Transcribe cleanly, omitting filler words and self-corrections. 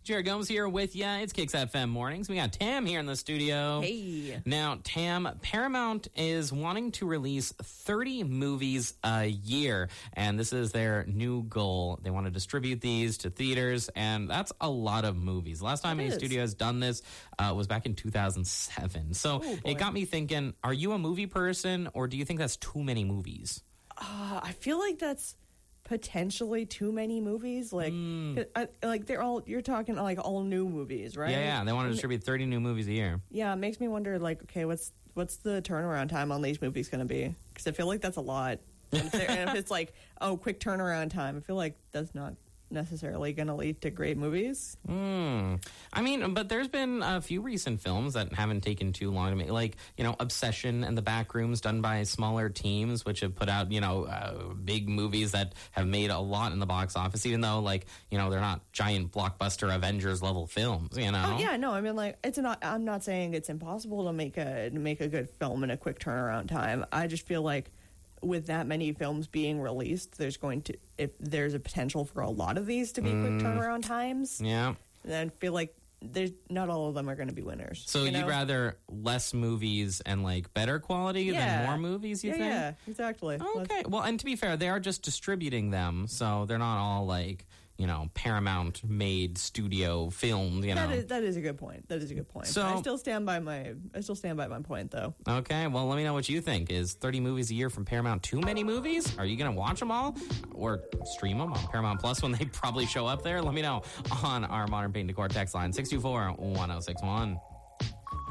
Jared Gomes here with ya. It's Kicks FM Mornings. We got Tam here in the studio. Hey. Now, Tam, Paramount is wanting to release 30 movies a year, and this is their new goal. They want to distribute these to theaters, and that's a lot of movies. Last time a studio has done this was back in 2007. So it got me thinking, are you a movie person, or do you think that's too many movies? I feel like that's potentially too many movies. Like they're all, you're talking like all new movies, right? Yeah. They want to distribute 30 new movies a year. Yeah, it makes me wonder, like, okay, what's the turnaround time on these movies going to be? Because I feel like that's a lot. And if it's like, quick turnaround time, I feel like that's not necessarily going to lead to great movies. I mean, but there's been a few recent films that haven't taken too long to make, like, Obsession and The Backrooms, done by smaller teams, which have put out, big movies that have made a lot in the box office, even though, like, they're not giant blockbuster Avengers level films, Oh, yeah, no, I mean, like, I'm not saying it's impossible to make a good film in a quick turnaround time. I just feel like with that many films being released, there's a potential for a lot of these to be quick turnaround times. Yeah. And I feel like not all of them are going to be winners. So you'd rather less movies and like better quality than more movies, you think? Yeah, exactly. Okay. Well, and to be fair, they are just distributing them, so they're not all like, Paramount made studio filmed, That is a good point. So I still stand by my point, though. Okay, well, let me know what you think. Is 30 movies a year from Paramount too many movies? Are you going to watch them all or stream them on Paramount Plus when they probably show up there? Let me know on our Modern Paint Decor text line 624-1061.